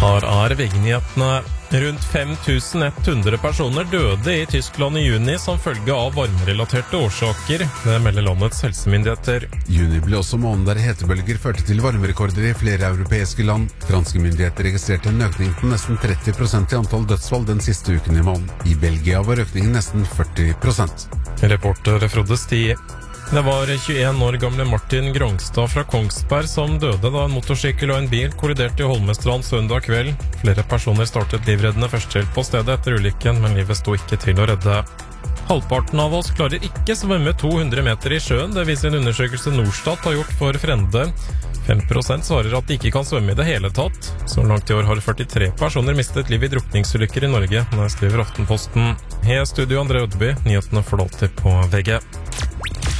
Her VG-nyhetene. Rundt 5100 personer døde i Tyskland i juni som følge av varmerelaterte årsaker, det melder landets helsemyndigheter. Juni ble også måneden der hetebølger førte til varmerekorder i flere europeiske land. Franske myndigheter registrerte en økning på nesten 30% i antall dødsfall den siste uken i måneden. I Belgia var økningen nesten 40%. Reporter Frode Stie. Det var 21 år gamle Martin Grongstad fra Kongsberg som døde da en motorsykkel og en bil kolliderte i Holmestrand søndag kveld. Flere personer startet livreddende førstehjelp på stedet etter ulykken, men livet sto ikke til å redde. Halvparten av oss klarer ikke svømme 200 meter i sjøen, det viser en undersøkelse Norstat har gjort for Frende. 5% svarer at de ikke kan svømme i det hele tatt. Så langt i år har 43 personer mistet liv i drukningsulykker i Norge, det skriver Aftenposten. Her studio André Ødeby, nyhetene får alltid på VG.